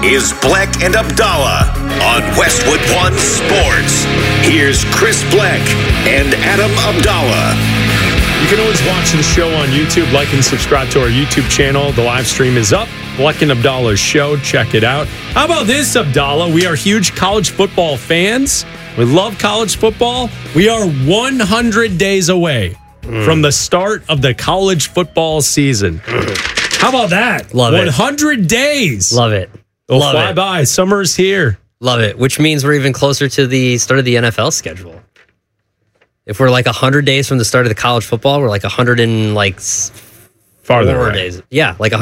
is Bleck and Abdallah on Westwood One Sports. Here's Chris Bleck and Adam Abdallah. You can always watch the show on YouTube. Like and subscribe to our YouTube channel. The live stream is up. Bleck and Abdallah's show. Check it out. How about this, Abdallah? We are huge college football fans. We love college football. We are 100 days away from the start of the college football season. How about that? Love it. 100 days. Love it. It'll Love fly it. by. Summer's here. Love it. Which means we're even closer to the start of the NFL schedule. If we're like 100 days from the start of the college football, we're like 100 and like Farther 4 away. days. Yeah, like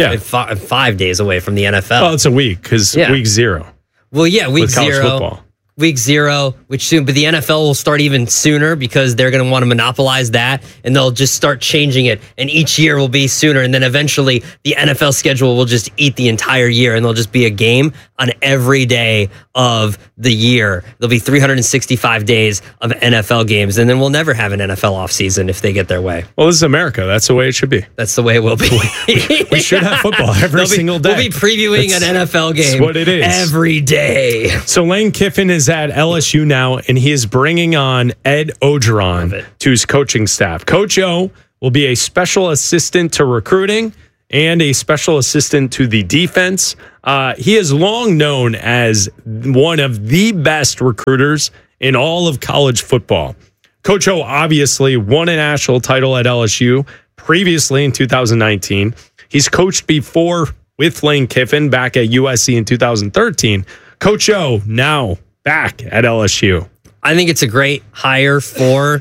105 days away from the NFL. Oh, it's a week because week 0. Well, yeah, week with college 0. football. Week 0, which soon, but the NFL will start even sooner because they're going to want to monopolize that, and they'll just start changing it. And each year will be sooner, and then eventually the NFL schedule will just eat the entire year, and there'll just be a game on every day of the year. There'll be 365 days of NFL games, and then we'll never have an NFL offseason if they get their way. Well, this is America. That's the way it should be. That's the way it will be. We should have football every single day. We'll be previewing an NFL game That's what it is. every day. So Lane Kiffin is at LSU now, and he is bringing on Ed Orgeron to his coaching staff. Coach O will be a special assistant to recruiting and a special assistant to the defense. He is long known as one of the best recruiters in all of college football. Coach O obviously won a national title at LSU previously in 2019. He's coached before with Lane Kiffin back at USC in 2013. Coach O now back at LSU. I think it's a great hire for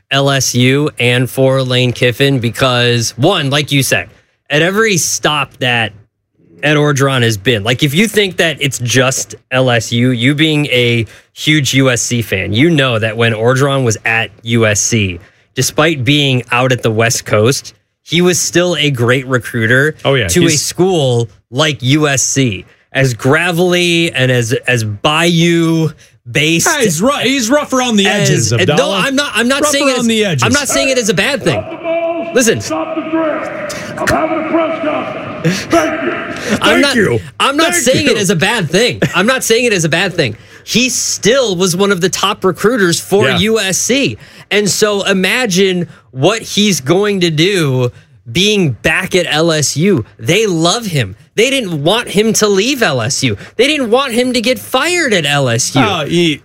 LSU and for Lane Kiffin because, one, like you said, at every stop that Ed Orgeron has been, like if you think that it's just LSU, you being a huge USC fan, you know that when Orgeron was at USC, despite being out at the West Coast, he was still a great recruiter to a school like USC. As gravelly and as bayou based, yeah, he's rough around the edges. No, I'm not rough saying around the edges. I'm not saying it as a bad thing. Listen, Stop the drift. I'm having a press conference. Thank you. I'm not saying it as a bad thing. I'm not saying it as a bad thing. He still was one of the top recruiters for USC, and so imagine what he's going to do being back at LSU. They love him. They didn't want him to leave LSU. They didn't want him to get fired at LSU.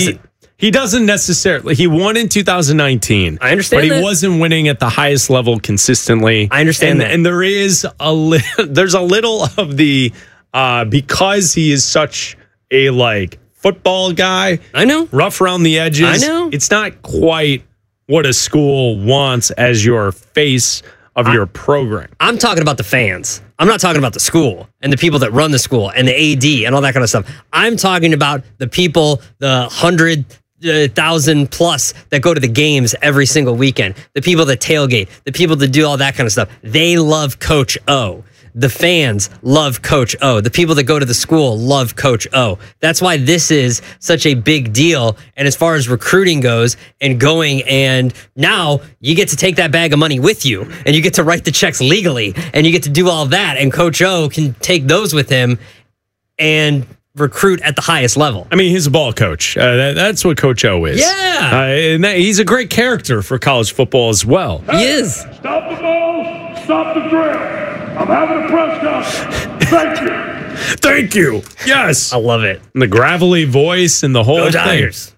He doesn't necessarily. He won in 2019. I understand, but he wasn't winning at the highest level consistently. I understand that, and there is there's a little of the because he is such a football guy. I know, rough around the edges. I know, it's not quite what a school wants as your face of your program. I'm talking about the fans. I'm not talking about the school and the people that run the school and the AD and all that kind of stuff. I'm talking about the people, the 100,000 plus that go to the games every single weekend, the people that tailgate, the people that do all that kind of stuff. They love Coach O. The fans love Coach O. The people that go to the school love Coach O. That's why this is such a big deal. And as far as recruiting goes and going, and now you get to take that bag of money with you and you get to write the checks legally and you get to do all that. And Coach O can take those with him and recruit at the highest level. I mean, he's a ball coach. That's what Coach O is. Yeah. And he's a great character for college football as well. He is. Stop the ball. Stop the drift. I'm having a press conference. Thank you. Thank you. Yes. I love it. And the gravelly voice and the whole Go thing. Tigers.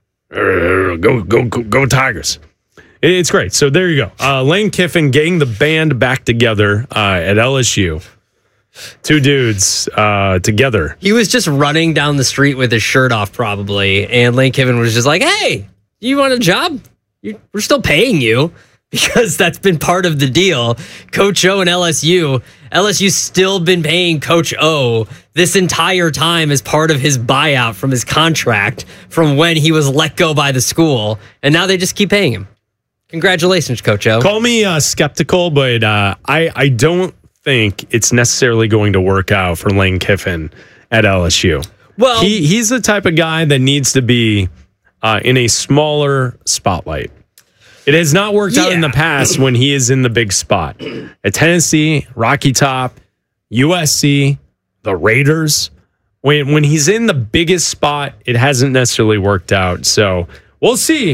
Go Tigers. It's great. So there you go. Lane Kiffin getting the band back together at LSU. Two dudes together. He was just running down the street with his shirt off probably, and Lane Kiffin was just like, hey, you want a job? We're still paying you. Because that's been part of the deal. Coach O and LSU's still been paying Coach O this entire time as part of his buyout from his contract from when he was let go by the school. And now they just keep paying him. Congratulations, Coach O. Call me skeptical, but I don't think it's necessarily going to work out for Lane Kiffin at LSU. Well, he's the type of guy that needs to be in a smaller spotlight. It has not worked out in the past when he is in the big spot. At Tennessee, Rocky Top, USC, the Raiders, when he's in the biggest spot, it hasn't necessarily worked out. So we'll see.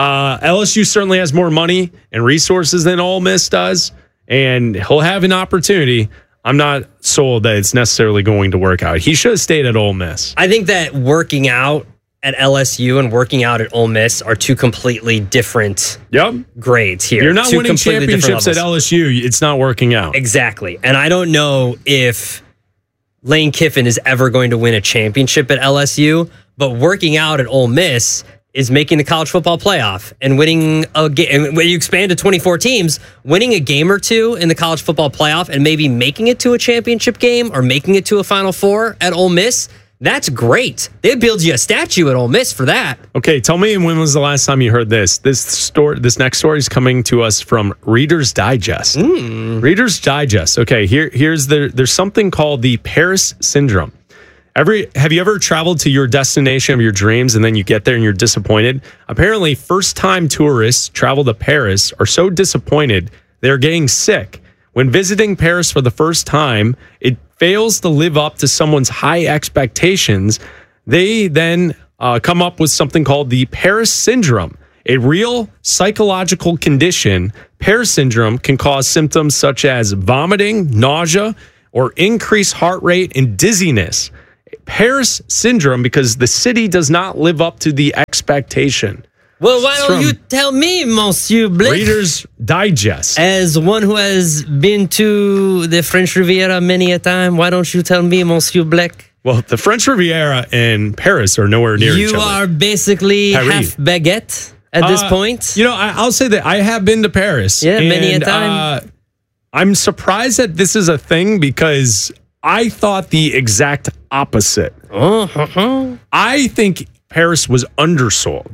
LSU certainly has more money and resources than Ole Miss does, and he'll have an opportunity. I'm not sold that it's necessarily going to work out. He should have stayed at Ole Miss. I think that working out at LSU and working out at Ole Miss are two completely different grades here. You're not two winning championships at LSU. It's not working out. Exactly. And I don't know if Lane Kiffin is ever going to win a championship at LSU, but working out at Ole Miss is making the college football playoff and winning a game. When you expand to 24 teams, winning a game or two in the college football playoff and maybe making it to a championship game or making it to a Final Four at Ole Miss, that's great. They build you a statue at Ole Miss for that. Okay, tell me when was the last time you heard this? This next story is coming to us from Reader's Digest. Reader's Digest. Okay, there's something called the Paris syndrome. Have you ever traveled to your destination of your dreams and then you get there and you're disappointed? Apparently, first-time tourists travel to Paris are so disappointed they're getting sick. When visiting Paris for the first time, it fails to live up to someone's high expectations. They then come up with something called the Paris syndrome, a real psychological condition. Paris syndrome can cause symptoms such as vomiting, nausea, or increased heart rate and dizziness. Paris syndrome because the city does not live up to the expectation. Well, why don't you tell me, Monsieur Blake? Reader's Digest. As one who has been to the French Riviera many a time, why don't you tell me, Monsieur Blake? Well, the French Riviera and Paris are nowhere near each other. You are basically half baguette at this point. I'll say that I have been to Paris. Yeah, many a time. I'm surprised that this is a thing because I thought the exact opposite. I think Paris was undersold.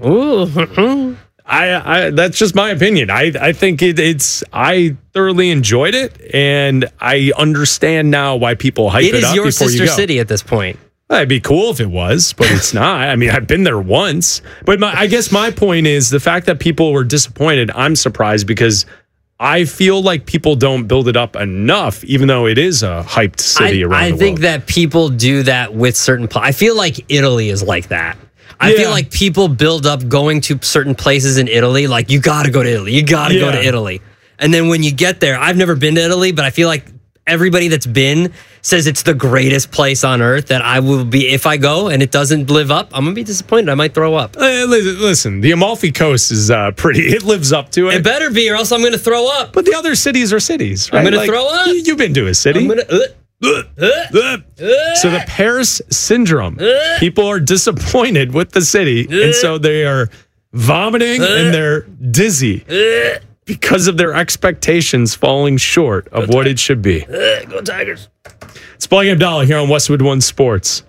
That's just my opinion. I think I thoroughly enjoyed it, and I understand now why people hype it up before you go. It is your sister city at this point. It'd be cool if it was, but it's not. I mean, I've been there once. But I guess my point is the fact that people were disappointed, I'm surprised because I feel like people don't build it up enough, even though it is a hyped city around the world. I think that people do that with certain... I feel like Italy is like that. I feel like people build up going to certain places in Italy, like, you got to go to Italy. You got to go to Italy. And then when you get there, I've never been to Italy, but I feel like everybody that's been says it's the greatest place on earth that I will be. If I go and it doesn't live up, I'm going to be disappointed. I might throw up. Listen, the Amalfi Coast is pretty. It lives up to it. It better be or else I'm going to throw up. But the other cities are cities, right? I'm going to throw up. You've been to a city. I'm going to... So the Paris syndrome, people are disappointed with the city, and so they are vomiting and they're dizzy because of their expectations falling short of what it should be. Go Tigers. It's Blake Abdallah here on Westwood One Sports.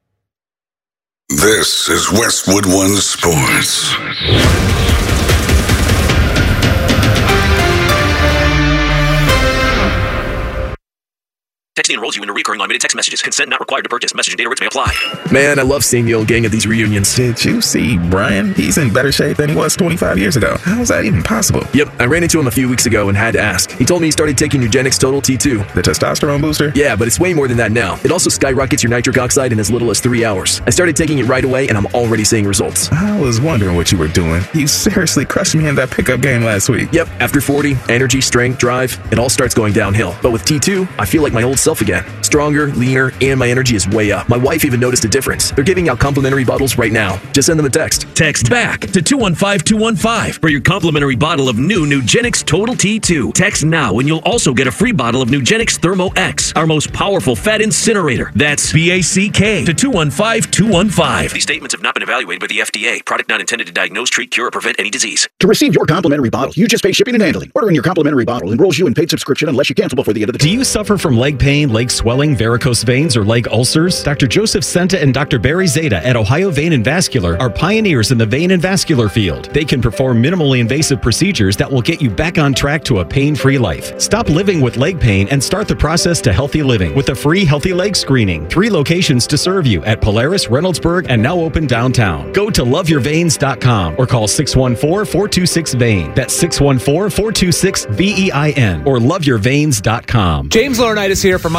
This is Westwood One Sports. Texting enrolls you in a recurring unlimited text messages. Consent not required to purchase. Message and data rates may apply. Man, I love seeing the old gang at these reunions. Did you see Brian? He's in better shape than he was 25 years ago. How is that even possible? Yep, I ran into him a few weeks ago and had to ask. He told me he started taking Nugenix Total T2. The testosterone booster? Yeah, but it's way more than that now. It also skyrockets your nitric oxide in as little as 3 hours. I started taking it right away and I'm already seeing results. I was wondering what you were doing. You seriously crushed me in that pickup game last week. Yep, after 40, energy, strength, drive, it all starts going downhill. But with T2, I feel like my old self again. Stronger, leaner, and my energy is way up. My wife even noticed a difference. They're giving out complimentary bottles right now. Just send them a text. Text BACK to 215215 for your complimentary bottle of new Nugenix Total T2. Text now and you'll also get a free bottle of Nugenix Thermo X, our most powerful fat incinerator. That's BACK to 215215. These statements have not been evaluated by the FDA. Product not intended to diagnose, treat, cure, or prevent any disease. To receive your complimentary bottle, you just pay shipping and handling. Ordering your complimentary bottle enrolls you in paid subscription unless you cancel before the end of the day. Do you suffer from leg pain, leg swelling, varicose veins, or leg ulcers? Dr. Joseph Senta and Dr. Barry Zeta at Ohio Vein and Vascular are pioneers in the vein and vascular field. They can perform minimally invasive procedures that will get you back on track to a pain-free life. Stop living with leg pain and start the process to healthy living with a free healthy leg screening. 3 locations to serve you at Polaris, Reynoldsburg, and now open downtown. Go to loveyourveins.com or call 614-426-VEIN. That's 614-426-VEIN or loveyourveins.com. James Laurinaitis here for my guys at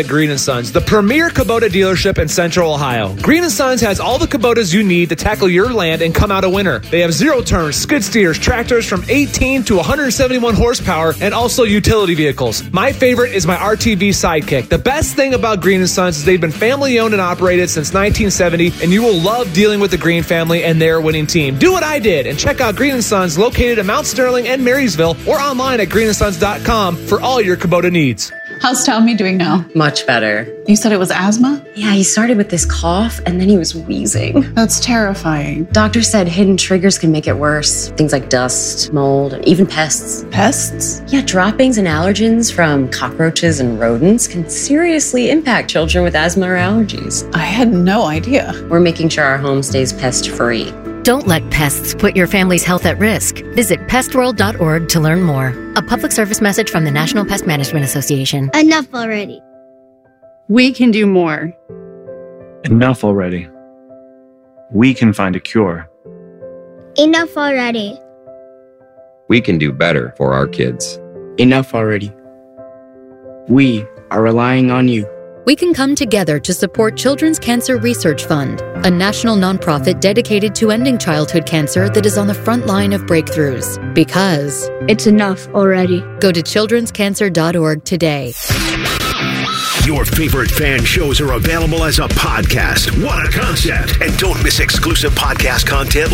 at Green & Sons, the premier Kubota dealership in Central Ohio. Green & Sons has all the Kubotas you need to tackle your land and come out a winner. They have zero-turns, skid steers, tractors from 18 to 171 horsepower, and also utility vehicles. My favorite is my RTV Sidekick. The best thing about Green & Sons is they've been family-owned and operated since 1970, and you will love dealing with the Green family and their winning team. Do what I did and check out Green & Sons, located in Mount Sterling and Marysville, or online at greenandsons.com for all your Kubota needs. How's Tommy doing now? Much better. You said it was asthma? Yeah, he started with this cough and then he was wheezing. That's terrifying. Doctor said hidden triggers can make it worse. Things like dust, mold, and even pests. Pests? Yeah, droppings and allergens from cockroaches and rodents can seriously impact children with asthma or allergies. I had no idea. We're making sure our home stays pest-free. Don't let pests put your family's health at risk. Visit pestworld.org to learn more. A public service message from the National Pest Management Association. Enough already. We can do more. Enough already. We can find a cure. Enough already. We can do better for our kids. Enough already. We are relying on you. We can come together to support Children's Cancer Research Fund, a national nonprofit dedicated to ending childhood cancer that is on the front line of breakthroughs. Because it's enough already. Go to childrenscancer.org today. Your favorite fan shows are available as a podcast. What a concept! And don't miss exclusive podcast content